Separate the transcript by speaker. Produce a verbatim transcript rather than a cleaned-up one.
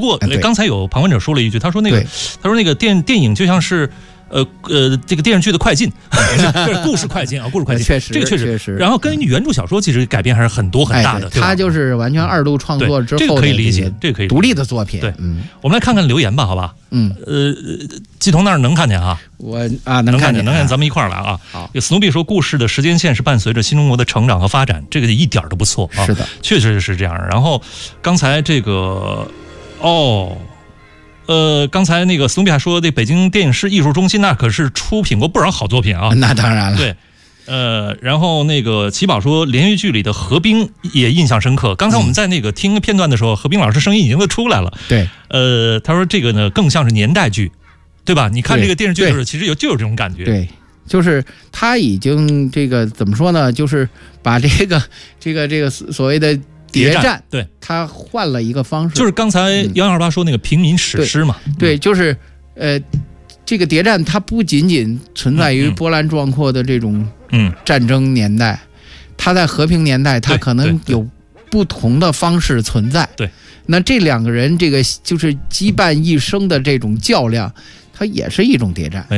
Speaker 1: 过刚才有旁观者说了一句，他说那个他说那个电电影就像是。呃呃，这个电视剧的快进，就是故事快进啊，故事快进，
Speaker 2: 确实，
Speaker 1: 这个确实。
Speaker 2: 确实
Speaker 1: 然后跟原著小说其实改编还是很多很大的，
Speaker 2: 对吧？他就是完全二度创作之后的，
Speaker 1: 这个可以理解，这个可以
Speaker 2: 独立的作品。
Speaker 1: 对，嗯，我们来看看留言吧，好吧？
Speaker 2: 嗯，
Speaker 1: 呃，季彤那儿能看见哈，
Speaker 2: 我啊能看见，
Speaker 1: 能看见，咱们一块儿来啊。
Speaker 2: 好，
Speaker 1: 史努比说，故事的时间线是伴随着新中国的成长和发展，这个一点都不错啊。
Speaker 2: 是的，
Speaker 1: 确实是这样。然后刚才这个，哦。呃，刚才那个史努比还说，这北京电影市艺术中心那可是出品过不少好作品啊。
Speaker 2: 那当然了。
Speaker 1: 对，呃，然后那个齐宝说，连续剧里的何冰也印象深刻。刚才我们在那个听片段的时候，嗯、何冰老师声音已经都出来了。
Speaker 2: 对，
Speaker 1: 呃，他说这个呢更像是年代剧，对吧？你看这个电视剧的时候，其实有就有这种感觉。
Speaker 2: 对，就是他已经这个怎么说呢？就是把这个这个这个所谓的。谍战，
Speaker 1: 对，
Speaker 2: 他换了一个方式，
Speaker 1: 就是刚才幺二八说那个平民史诗嘛，
Speaker 2: 嗯、对, 对，就是呃，这个谍战它不仅仅存在于波澜壮阔的这种嗯战争年代，嗯、它在和平年代，它可能有不同的方式存在。
Speaker 1: 对，
Speaker 2: 那这两个人这个就是羁绊一生的这种较量，它也是一种谍战。